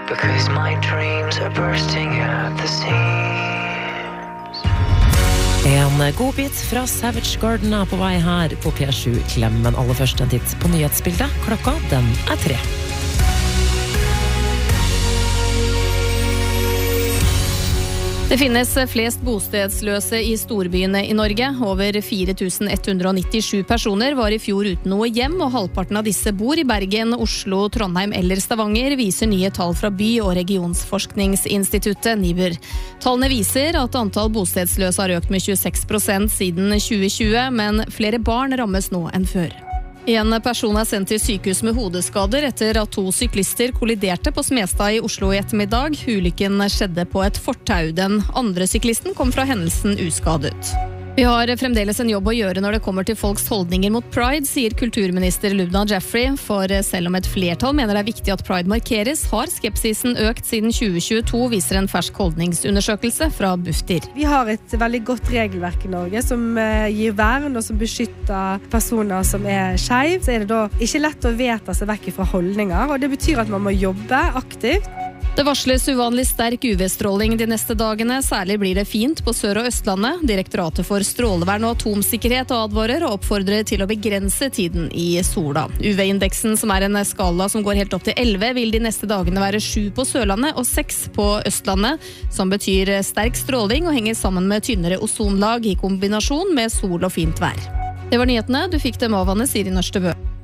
Because my dreams are bursting at the seams. En god bit fra Savage Garden på vei her på P7 Klem, men aller først en titt på nyhetsbildet. Klokka, den 3. Det finnes flest bostedsløse i storbyene i Norge. Over 4197 personer var i fjor uten noe hjem, og halvparten av disse bor i Bergen, Oslo, Trondheim eller Stavanger, viser nye tall fra By- og regionsforskningsinstituttet NIBR. Tallene viser at antall bostedsløse har økt med 26% siden 2020, men flere barn rammes nå enn før. En person er sendt til sykehus med hodeskader etter at 2 syklister kolliderte på Smestad i Oslo i ettermiddag. Ulykken skjedde på et fortau. Den andre syklisten kom fra hendelsen uskadet. Vi har fremdeles en jobb å gjøre når det kommer til folks holdninger mot Pride, sier kulturminister Lubna Jeffrey, for selv om et flertall mener det er viktig at Pride markeres, har skepsisen økt siden 2022, viser en fersk holdningsundersøkelse fra Bufdir. Vi har et veldig godt regelverk i Norge som gir vern og som beskytter personer som er skeiv. Så er det da ikke lett å vedta seg vekk fra holdninger, og det betyr at man må jobbe aktivt. Det varsles uvanlig sterk UV-stråling de neste dagene, særlig blir det fint på Sør- og Østlandet. Direktoratet for strålevern og atomsikkerhet advarer og oppfordrer til å begrense tiden i sola. UV-indeksen, som er en skala som går helt opp til 11, vil de neste dagene være 7 på Sørlandet og 6 på Østlandet, som betyr sterk stråling og henger sammen med tynnere ozonlag i kombinasjon med sol og fint vær. Det var nyhetene, du fikk dem av Anne Siri Nørstebø.